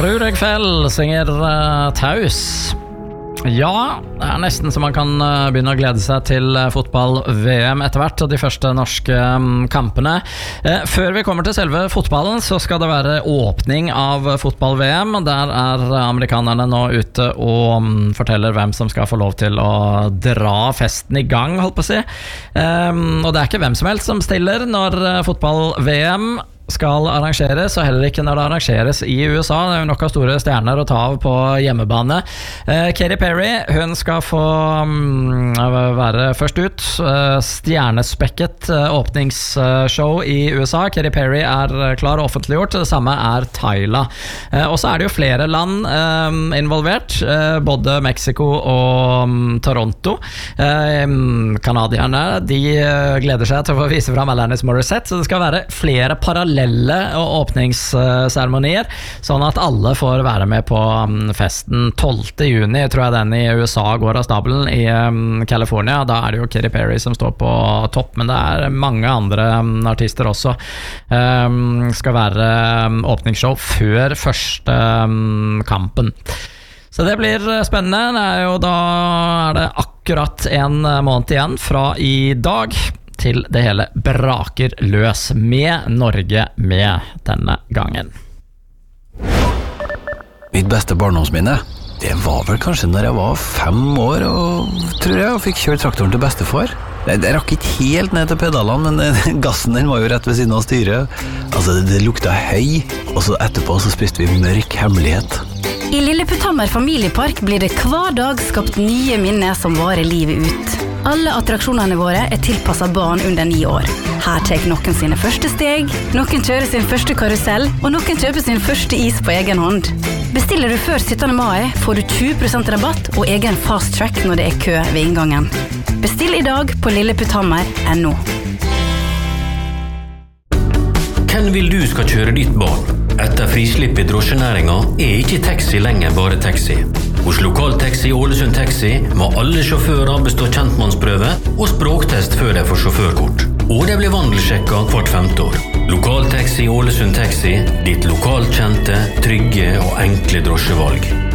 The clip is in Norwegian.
Rudolf Fell synger Taus. Ja, det nesten så man kan begynne å glede seg til fotball-VM etter hvert, og de første norske kampene. Før vi kommer til selve fotballen, så skal det være åpning av fotball-VM. Der amerikanerne nå ute og forteller hvem som skal få lov til å dra festen i gang, holdt på å si. Og det ikke hvem som helst som stiller når fotball-VM skal arrangeres, og heller ikke når det arrangeres i USA. Det jo nok av store stjerner å ta av på hjemmebane. Katy Perry, hun skal få være først ut. Stjernespekket åpningsshow i USA. Katy Perry klar og offentliggjort. Det samme Tyla. Og så det jo flere land involvert, både Mexico og Toronto. Kanadierne, de gleder seg til å få vise frem Alanis Morissette, så det skal være flere parallelle åpningsseremonier, sånn at alle får være med på festen. 12. juni tror jeg den i USA går av stabelen. I California, da det jo Katy Perry som står på topp, men det mange andre artister også. Skal være åpningsshow før første kampen. Så det blir spennende. Da det akkurat en måned igjen fra i dag til det hele braker løs med Norge med denne gangen. Mitt beste barndomsminne, det var vel kanskje når jeg var 5 år tror jeg, og fikk kjørt traktoren til bestefar. Jeg rakk ikke helt ned til pedalene, men gassen den var jo rett ved siden av styret. Altså, det lukta høy, og så etterpå så spiste vi mørk hemmelighet. I Lilleputthammer familiepark blir det hver dag skapt nye minner som varer livet ut. Alle attraksjonene våre tilpasset barn under 9 år. Her tar noen sine første steg, noen kjører sin første karusell, og noen kjøper sin første is på egen hånd. Bestiller du før 17. mai, får du 20% rabatt og egen fast track når det kø ved inngangen. Bestill i dag på lilleputthammer.no. Hvem vil du skal kjøre ditt barn? Etter frislipp i drosjenæringen ikke taxi lenger bare taxi. Hos Lokaltaxi Ålesund Taxi må alle sjåfører bestå kjentmannsprøve og språktest før de får sjåførkort. Og de blir vandelsjekket hvert 5. år. Lokaltaxi Ålesund Taxi, ditt lokalkjente, trygge og enkle drosjevalg.